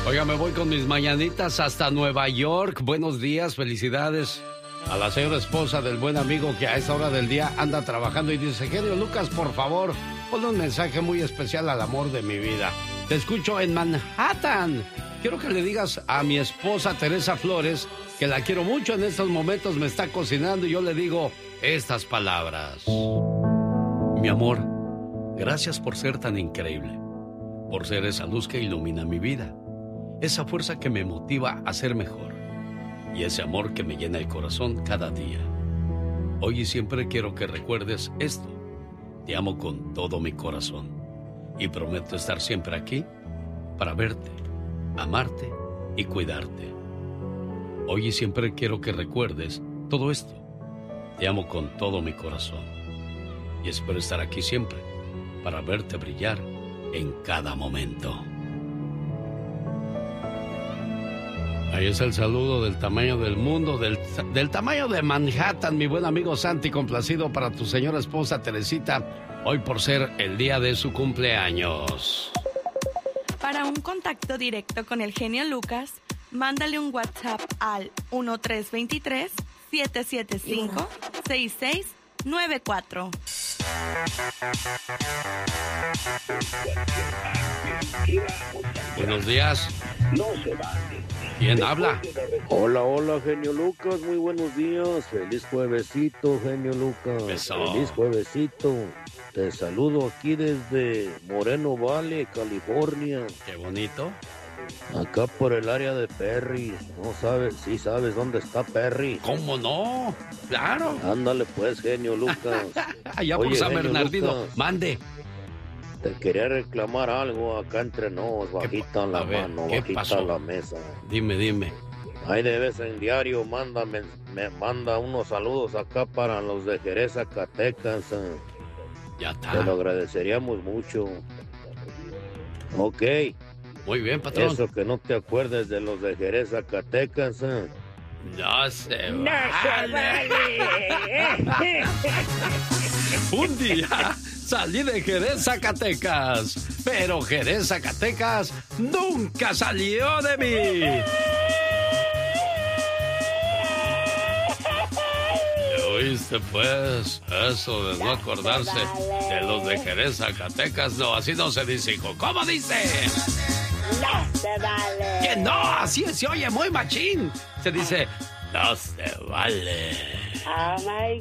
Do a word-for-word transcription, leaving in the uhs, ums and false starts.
Oiga, me voy con mis mañanitas hasta Nueva York. Buenos días, felicidades a la señora esposa del buen amigo que a esta hora del día anda trabajando y dice, genio Lucas, por favor, ponle un mensaje muy especial al amor de mi vida. Te escucho en Manhattan. Quiero que le digas a mi esposa Teresa Flores que la quiero mucho. En estos momentos me está cocinando y yo le digo estas palabras. Mi amor, gracias por ser tan increíble, por ser esa luz que ilumina mi vida, esa fuerza que me motiva a ser mejor y ese amor que me llena el corazón cada día. Hoy y siempre quiero que recuerdes esto. Te amo con todo mi corazón y prometo estar siempre aquí para verte, amarte y cuidarte. Hoy y siempre quiero que recuerdes todo esto. Te amo con todo mi corazón y espero estar aquí siempre para verte brillar en cada momento. Ahí es el saludo del tamaño del mundo, del, del tamaño de Manhattan, mi buen amigo Santi, complacido para tu señora esposa Teresita, hoy por ser el día de su cumpleaños. Para un contacto directo con el genio Lucas, mándale un WhatsApp al uno tres dos tres, siete siete cinco, seis seis nueve cuatro. Buenos días. ¿Quién habla? Hola, hola, genio Lucas, muy buenos días. Feliz juevesito, genio Lucas. Eso. Feliz juevesito. Te saludo aquí desde Moreno Valley, California. Qué bonito. Acá por el área de Perry. No sabes, sí sabes dónde está Perry. ¿Cómo no? Claro. Ándale pues, genio Lucas. Allá por Oye, San genio Bernardino. Lucas, Mande. te quería reclamar algo acá entre nos, bajita la ver, mano, ¿qué bajita pasó? la mesa. Dime, dime. Ahí de vez en diario manda, me, me manda unos saludos acá para los de Jerez, Zacatecas. eh. Ya está. Te lo agradeceríamos mucho. Ok. Muy bien, patrón. Eso que no te acuerdes de los de Jerez, Zacatecas. eh. No se ¡No se vale. Un día salí de Jerez, Zacatecas, pero Jerez, Zacatecas nunca salió de mí. ¿Oíste, pues? Eso de no acordarse de los de Jerez, Zacatecas. No, así no se dice, hijo. ¿Cómo dice? ¡No se vale! Que no, así se oye muy machín. Se dice, no se vale. Oh my